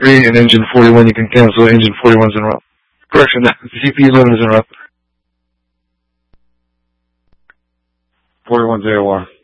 and engine 41, you can cancel engine 41's interrupt. Correction, CPU limit is interrupt. 41's AOR.